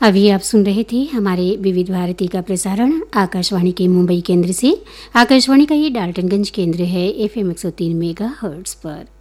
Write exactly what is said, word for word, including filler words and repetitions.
अभी आप सुन रहे थे हमारे विविध भारती का प्रसारण आकाशवाणी के मुंबई केंद्र से। आकाशवाणी का ये डाल्टनगंज केंद्र है एफ एम एक सौ तीन मेगा हर्ट्स पर।